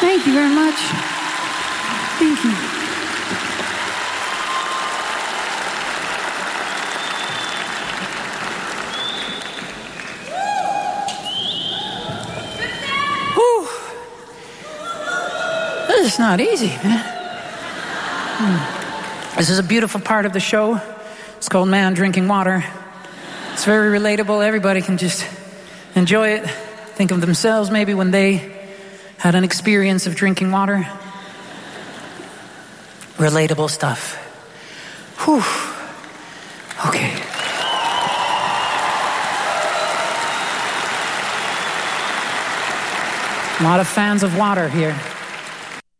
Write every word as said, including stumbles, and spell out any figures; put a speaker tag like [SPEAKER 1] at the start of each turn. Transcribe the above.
[SPEAKER 1] Thank you very much. Thank you. Whew. This is not easy, man. Hmm. This is a beautiful part of the show. It's called Man Drinking Water. It's very relatable. Everybody can just enjoy it. Think of themselves maybe when they had an experience of drinking water. Relatable stuff. Whew. Okay. A lot of fans of water here.